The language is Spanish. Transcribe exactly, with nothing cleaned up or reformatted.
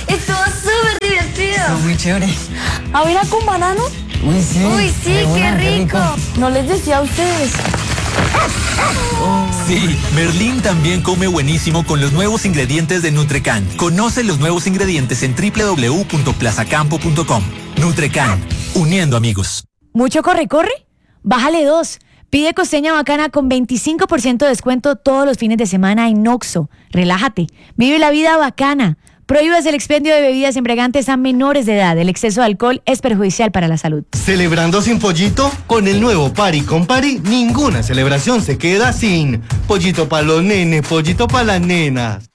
Estuvo súper divertido. Estuvo muy chévere. ¿Avena con banano? Uy, sí. Uy, sí, qué, buena, rico. qué rico. No les decía a ustedes. Sí, Merlín también come buenísimo con los nuevos ingredientes de Nutrecan. Conoce los nuevos ingredientes en doble u doble u doble u punto plazacampo punto com. Nutrecan, uniendo amigos. ¿Mucho corre-corre? Bájale dos. Pide costeña bacana con veinticinco por ciento de descuento todos los fines de semana en Oxxo. Relájate. Vive la vida bacana. Prohíbas el expendio de bebidas embriagantes a menores de edad. El exceso de alcohol es perjudicial para la salud. ¿Celebrando sin pollito? Con el nuevo Pari con Pari, ninguna celebración se queda sin pollito para los nenes, pollito para las nenas.